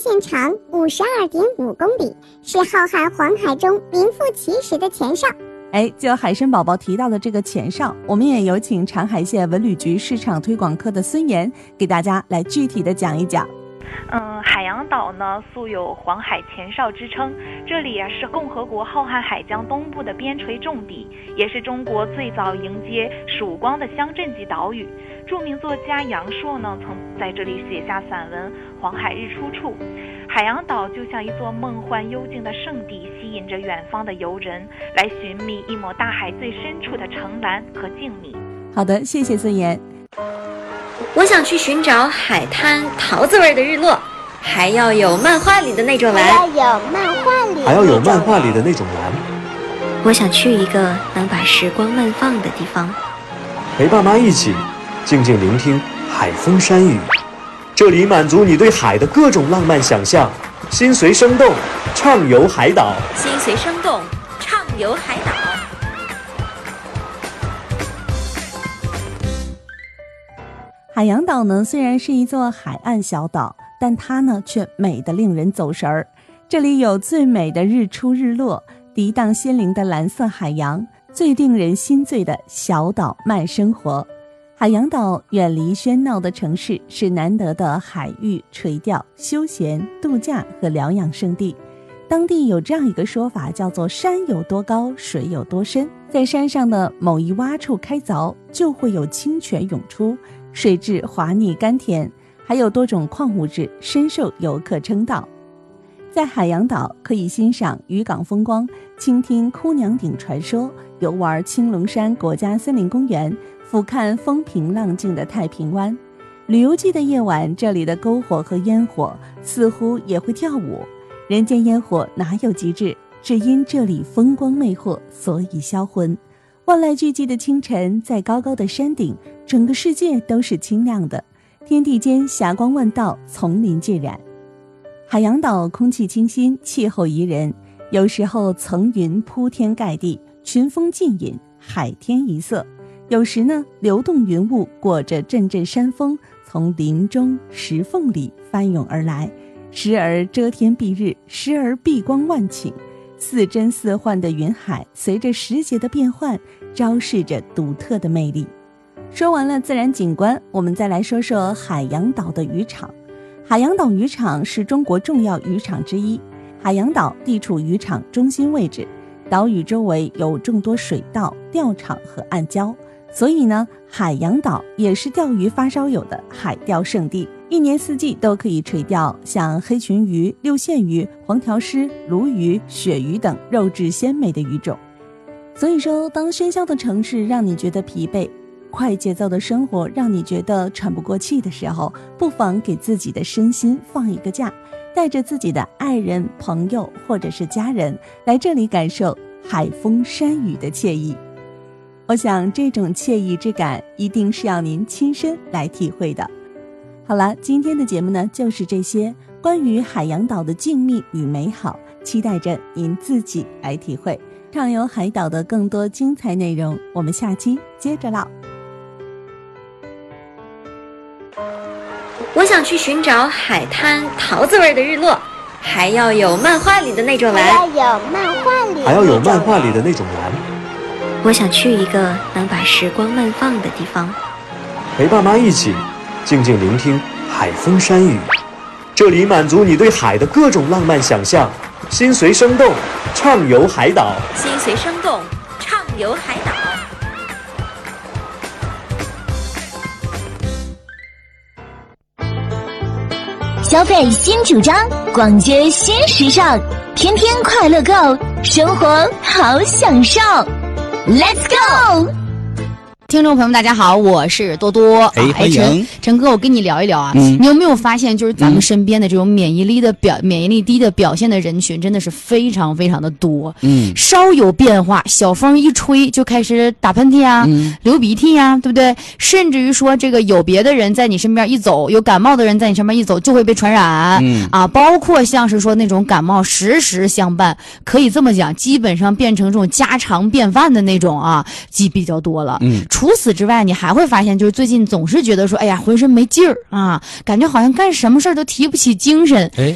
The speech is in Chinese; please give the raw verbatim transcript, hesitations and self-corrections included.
线长五十二点五公里，是浩瀚黄海中名副其实的前哨。 哎，就海参宝宝提到的这个前哨，我们也有请长海县文旅局市场推广科的孙岩给大家来具体的讲一讲。 嗯，海洋岛呢素有黄海前哨之称，这里啊是共和国浩瀚海疆东部的边陲重地，也是中国最早迎接曙光的乡镇级岛屿。著名作家杨朔呢曾在这里写下散文《黄海日出处》。海洋岛就像一座梦幻幽静的圣地，吸引着远方的游人来寻觅一抹大海最深处的澄蓝和静谧。 好的，谢谢孙岩。 我想去寻找海滩桃子味的日落，还要有漫画里的那种蓝， 还要有漫画里还要有漫画里的那种蓝。 我想去一个能把时光慢放的地方， 陪爸妈一起静静聆听海风山雨，这里满足你对海的各种浪漫想象，心随生动，畅游海岛。 心随生动，畅游海岛。 海洋岛呢，虽然是一座海岸小岛，但它呢却美得令人走神儿。这里有最美的日出日落，涤荡心灵的蓝色海洋，最令人心醉的小岛慢生活。海洋岛远离喧闹的城市，是难得的海域垂钓、休闲、度假和疗养胜地。当地有这样一个说法，叫做山有多高，水有多深。在山上的某一洼处开凿，就会有清泉涌出，水质滑腻甘甜，还有多种矿物质，深受游客称道。在海洋岛可以欣赏渔港风光，倾听哭娘顶传说，游玩青龙山国家森林公园，俯瞰风平浪静的太平湾。旅游季的夜晚，这里的篝火和烟火似乎也会跳舞。人间烟火哪有极致，只因这里风光魅惑，所以销魂。万籁俱寂的清晨，在高高的山顶，整个世界都是清亮的，天地间霞光万道，丛林尽染。海洋岛空气清新，气候宜人，有时候层云铺天盖地，群峰尽隐，海天一色；有时呢，流动云雾裹着阵阵山风，从林中石缝里翻涌而来，时而遮天蔽日，时而碧光万顷。似真似幻的云海，随着时节的变换，昭示着独特的魅力。说完了自然景观，我们再来说说海洋岛的渔场。海洋岛渔场是中国重要渔场之一，海洋岛地处渔场中心位置，岛屿周围有众多水道、钓场和暗礁，所以呢，海洋岛也是钓鱼发烧友的海钓胜地，一年四季都可以垂钓像黑鲟鱼、六线鱼、黄条虱、鲈鱼、鳕鱼等肉质鲜美的鱼种。所以说，当喧嚣的城市让你觉得疲惫，快节奏的生活让你觉得喘不过气的时候，不妨给自己的身心放一个假，带着自己的爱人、朋友或者是家人来这里感受海风山雨的惬意。我想这种惬意之感一定是要您亲身来体会的。好了，今天的节目呢就是这些关于海洋岛的静谧与美好，期待着您自己来体会。畅游海岛的更多精彩内容，我们下期接着唠。 我想去寻找海滩桃子味的日落，还要有漫画里的那种蓝， 还要有漫画里还要有漫画里的那种蓝。 我想去一个能把时光慢放的地方， 陪爸妈一起静静聆听海风山雨，这里满足你对海的各种浪漫想象，心随生动，畅游海岛。 心随生动，畅游海岛。 消费新主张，逛街新时尚，天天快乐购，生活好享受。Let's go！ 听众朋友们大家好，我是多多。 哎，欢迎陈哥，我跟你聊一聊啊、 嗯、 你有没有发现就是咱们身边的这种免疫力的表、嗯、免疫力低的表现的人群真的是非常非常的多。嗯，稍有变化，小风一吹就开始打喷嚏啊、嗯、流鼻涕啊，对不对？甚至于说这个有别的人在你身边一走，有感冒的人在你身边一走就会被传染。嗯啊，包括像是说那种感冒时时相伴，可以这么讲，基本上变成这种家常便饭的那种啊，机比较多了。嗯，除此之外，你还会发现，就是最近总是觉得说，哎呀，浑身没劲儿啊，感觉好像干什么事儿都提不起精神。哎，